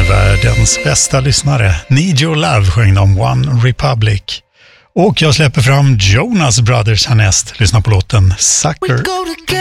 världens bästa lyssnare. Need Your Love sjöng de One Republic. Och jag släpper fram Jonas Brothers härnäst. Lyssna på låten Sucker.